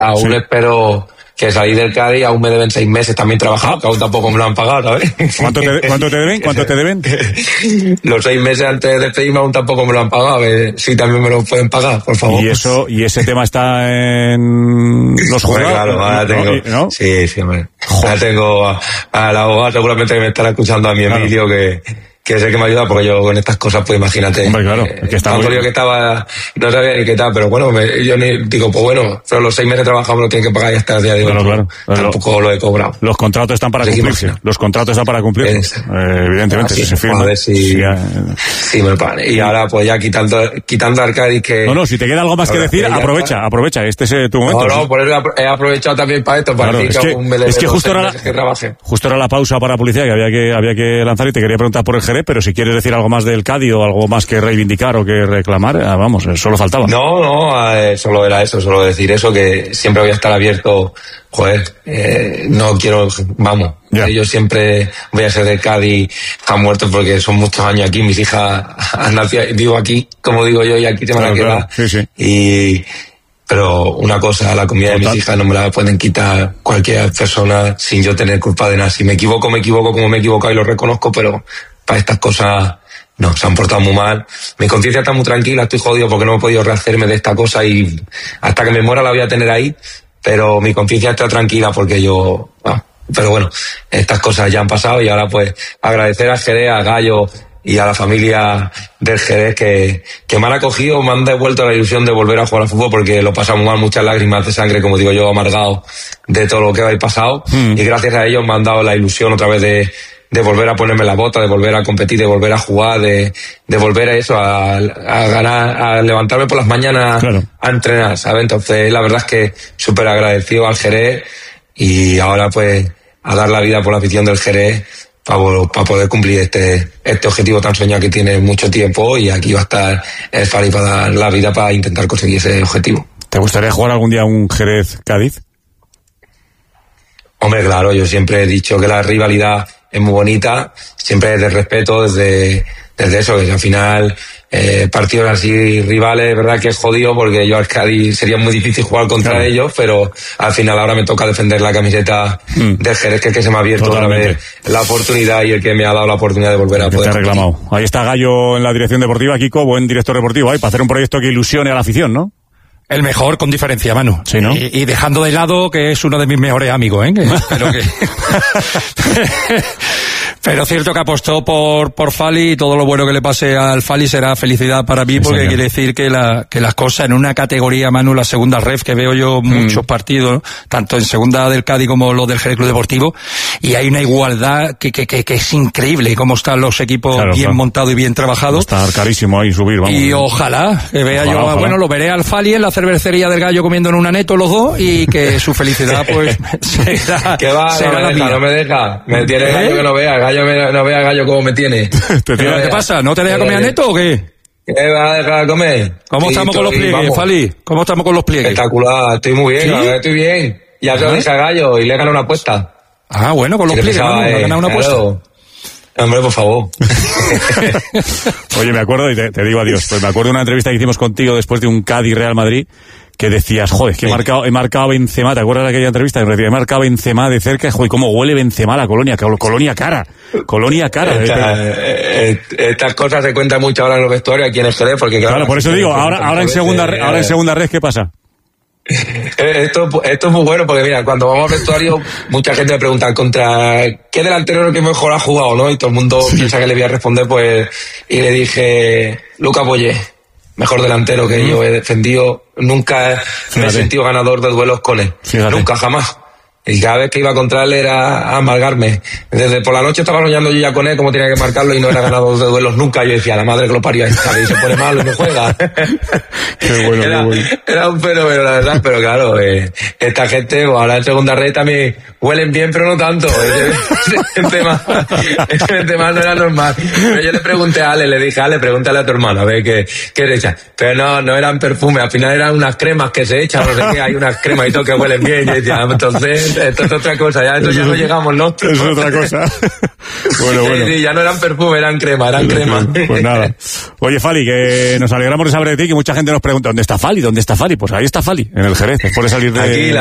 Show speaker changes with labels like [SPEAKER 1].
[SPEAKER 1] aún espero que salí del Cádiz, aún me deben 6 meses también trabajando, que aún tampoco me lo han pagado, ¿sabes?
[SPEAKER 2] ¿Cuánto te deben?
[SPEAKER 1] Los 6 meses antes de despedirme aún tampoco me lo han pagado, sí, también me lo pueden pagar, por favor.
[SPEAKER 2] ¿Y ese tema está en los juzgados?
[SPEAKER 1] Claro, ahora tengo, ¿no? Sí, hombre. Ahora tengo al abogado seguramente que me estará escuchando, a mi Emilio, que sé que me ayuda, porque yo con estas cosas, pues imagínate.
[SPEAKER 2] Hombre, claro. Que
[SPEAKER 1] estaba, no sabía ni qué tal, pero bueno, yo digo, pues bueno, pero los 6 meses trabajamos, lo tienen que pagar y hasta el día de hoy.
[SPEAKER 2] Claro.
[SPEAKER 1] Tampoco lo he cobrado.
[SPEAKER 2] Los contratos están para cumplirse. Evidentemente, si se firma.
[SPEAKER 1] A ver si me lo pagan. Y ahora, pues ya quitando a Arcadi que...
[SPEAKER 2] No, si te queda algo más que decir, aprovecha. Este es tu momento.
[SPEAKER 1] No, por eso he aprovechado también para esto, para decir
[SPEAKER 2] que justo era la pausa para publicidad que había que lanzar, y te quería preguntar por el Jerez, pero si quieres decir algo más del Cádiz o algo más que reivindicar o que reclamar, vamos, solo faltaba.
[SPEAKER 1] No, solo era eso, solo decir eso, que siempre voy a estar abierto, no quiero, vamos, yo siempre voy a ser de Cádiz a muerto, porque son muchos años aquí, mis hijas han nacido, digo aquí, como digo yo, y aquí se me la queda. Sí. Pero una cosa, la comida de mis hijas no me la pueden quitar cualquier persona sin yo tener culpa de nada. Si me equivoco como me he equivocado y lo reconozco, pero para estas cosas no, se han portado muy mal. Mi conciencia está muy tranquila, estoy jodido porque no he podido rehacerme de esta cosa y hasta que me muera la voy a tener ahí, pero mi conciencia está tranquila porque pero bueno, estas cosas ya han pasado y ahora pues agradecer a Jerez, a Gallo y a la familia del Jerez que me han acogido, me han devuelto la ilusión de volver a jugar al fútbol, porque lo pasamos mal, muchas lágrimas de sangre, como digo yo, amargado de todo lo que habéis pasado, y gracias a ellos me han dado la ilusión otra vez de volver a ponerme la bota, de volver a competir, de volver a jugar, de volver a eso, a ganar, a levantarme por las mañanas, a entrenar, ¿sabes? Entonces la verdad es que súper agradecido al Jerez, y ahora pues a dar la vida por la afición del Jerez para poder cumplir este objetivo tan soñado que tiene mucho tiempo, y aquí va a estar el Fali para dar la vida para intentar conseguir ese objetivo.
[SPEAKER 2] ¿Te gustaría jugar algún día un Jerez-Cádiz?
[SPEAKER 1] Hombre, claro, yo siempre he dicho que la rivalidad es muy bonita, siempre desde el respeto, desde eso, que al final partidos así rivales, verdad que es jodido, porque yo al Cádiz sería muy difícil jugar contra ellos, pero al final ahora me toca defender la camiseta del Jerez, que es que se me ha abierto otra vez la oportunidad y el que me ha dado la oportunidad de volver a poder.
[SPEAKER 2] Te ha reclamado. Ahí está Gallo en la dirección deportiva, Kiko, buen director deportivo, para hacer un proyecto que ilusione a la afición, ¿no?
[SPEAKER 3] El mejor, con diferencia, Manu.
[SPEAKER 2] Sí, ¿no?
[SPEAKER 3] Y dejando de lado que es uno de mis mejores amigos, Pero cierto que apostó por Fali, y todo lo bueno que le pase al Fali será felicidad para mí, porque quiere decir que las cosas en una categoría, Manu, la segunda ref, que veo yo muchos partidos, tanto en segunda del Cádiz como los del Jerez Club Deportivo, y hay una igualdad que es increíble, cómo están los equipos bien montados y bien trabajados.
[SPEAKER 2] Está carísimo ahí subir, vamos.
[SPEAKER 3] Y ojalá que vea ojalá. Lo veré al Fali en la cervecería del Gallo comiendo en un aneto los dos, y que su felicidad pues será,
[SPEAKER 1] que va, no me deja, me tiene Gallo que no vea, no vea Gallo cómo me tiene.
[SPEAKER 3] ¿Qué te pasa? ¿No te deja comer aneto o qué?
[SPEAKER 1] ¿Qué va a dejar comer?
[SPEAKER 3] ¿Cómo estamos con los pliegues, Fali? ¿Cómo estamos con los pliegues?
[SPEAKER 1] Espectacular, estoy muy bien, estoy bien. Ya se lo dije a Gallo y le he ganado una apuesta.
[SPEAKER 3] Bueno, con los pliegues, ¿no? ¿Le he ganado una apuesta?
[SPEAKER 1] Hombre, por favor.
[SPEAKER 2] Oye, me acuerdo, y te digo adiós, pues me acuerdo de una entrevista que hicimos contigo después de un Cádiz-Real Madrid, que decías, joder, que he marcado a Benzema, ¿te acuerdas de aquella entrevista? He marcado a Benzema de cerca, joder, cómo huele Benzema a la Colonia cara.
[SPEAKER 1] Estas cosas se cuentan mucho ahora en los vestuarios aquí en el Jerez, porque
[SPEAKER 2] claro, por eso digo, ahora en segunda red, ¿qué pasa?
[SPEAKER 1] Esto es muy bueno, porque mira, cuando vamos al vestuario, mucha gente me pregunta contra qué delantero es el que mejor ha jugado, ¿no? Y todo el mundo piensa que le voy a responder, pues, y le dije, Lucas Boyé, mejor delantero que yo he defendido, nunca me he sentido ganador de duelos con él. Nunca, jamás. Y cada vez que iba contra él era amargarme. Desde por la noche estaba soñando yo ya con él cómo tenía que marcarlo, y no era ganador de duelos nunca. Yo decía, la madre que lo parió, y se pone malo y no juega.
[SPEAKER 2] Qué bueno.
[SPEAKER 1] Era un fenómeno, la verdad, pero claro, esta gente, ahora en segunda red también huelen bien, pero no tanto. Ese tema no era normal. Pero yo le pregunté a Ale, le dije, Ale, pregúntale a tu hermano, a ver qué le echan. Pero no eran perfumes, al final eran unas cremas que se echan, no sé qué, hay unas cremas y todo que huelen bien. Y decía, entonces Esto es otra cosa, ya no llegamos, ¿no?
[SPEAKER 2] Eso es otra cosa. Bueno.
[SPEAKER 1] Sí, ya no eran perfume, eran crema.
[SPEAKER 2] Pues nada. Oye, Fali, que nos alegramos de saber de ti, que mucha gente nos pregunta, ¿dónde está Fali? Pues ahí está Fali, en el Jerez, después de salir de...
[SPEAKER 1] Aquí,